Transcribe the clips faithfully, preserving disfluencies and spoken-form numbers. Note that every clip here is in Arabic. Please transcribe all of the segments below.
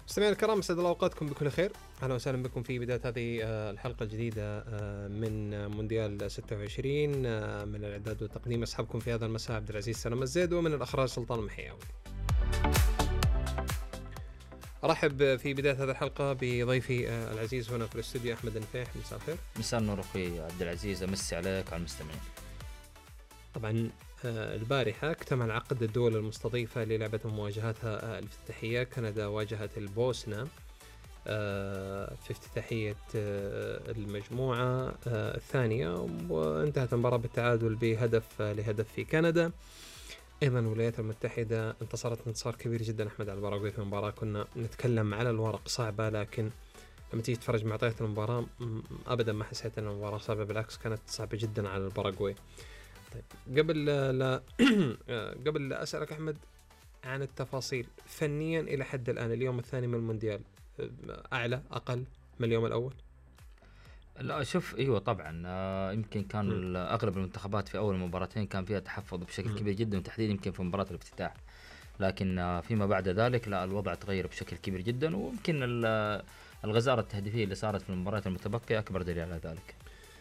مستمعينا الكرام، اسعد الله اوقاتكم بكل خير. اهلا وسهلا بكم في بدايه هذه الحلقه الجديده من مونديال ستة وعشرين. من الاعداد والتقديم اصحابكم في هذا المساء عبد العزيز سلام الزيد، ومن الاخراج سلطان المحياوي. ارحب في بدايه هذه الحلقه بضيفي العزيز هنا في الاستوديو احمد النفيح. مساء الخير. مساء النور اخوي عبد العزيز، امسي عليك وعلى المستمعين. طبعا البارحة اكتمل عقد الدول المستضيفة للعبة مواجهاتها الافتتاحية. كندا واجهت البوسنة في افتتاحية المجموعة الثانية، وانتهت المباراة بالتعادل بهدف لهدف في كندا. أيضا الولايات المتحدة انتصرت انتصار كبير جدا أحمد على الباراغواي في مباراة كنا نتكلم على الورق صعبة، لكن لما تيجي تتفرج معطيات المباراة أبدا ما حسيت أن المباراة صعبة، بالعكس كانت صعبة جدا على الباراغواي. طيب قبل لا قبل لا أسألك أحمد عن التفاصيل فنيا إلى حد الآن، اليوم الثاني من المونديال، أعلى أقل من اليوم الأول؟ لا شوف، ايوه طبعا آه يمكن كان اغلب المنتخبات في اول مباراتين كان فيها تحفظ بشكل م. كبير جدا، وتحديدا يمكن في مباراه الافتتاح، لكن آه فيما بعد ذلك لا، الوضع تغير بشكل كبير جدا، ويمكن الغزاره التهديفيه اللي صارت في المباريات المتبقيه اكبر دليل على ذلك.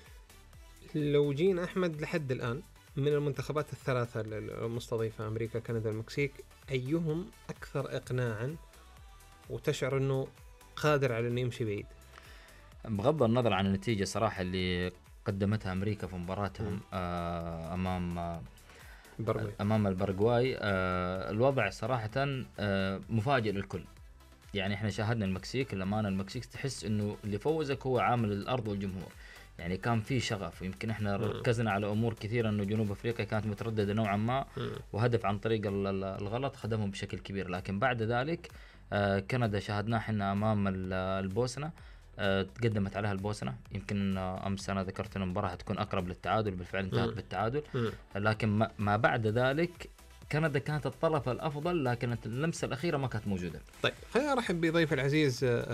لو جينا أحمد لحد الآن من المنتخبات الثلاثة المستضيفة، أمريكا كندا المكسيك، أيهم أكثر إقناعا وتشعر أنه قادر على أنه يمشي بعيد؟ بغض النظر عن النتيجة صراحة اللي قدمتها أمريكا في مباراتهم آه أمام آه أمام الباراغواي، آه الوضع صراحة آه مفاجئ للكل. يعني احنا شاهدنا المكسيك، الأمانة المكسيك تحس أنه اللي فوزك هو عامل الأرض والجمهور، يعني كان في شغف. ويمكن احنا ركزنا على امور كثيره، انه جنوب افريقيا كانت متردده نوعا ما، وهدف عن طريق الغلط خدمهم بشكل كبير. لكن بعد ذلك آه كندا شاهدناه احنا امام البوسنه، آه تقدمت عليها البوسنه. يمكن آه امس انا ذكرت ان المباراه تكون اقرب للتعادل، بالفعل انتهت بالتعادل، لكن ما, ما بعد ذلك كندا كانت الطرف الافضل، لكن اللمسه الاخيره ما كانت موجوده. طيب خلينا نرحب بضيف العزيز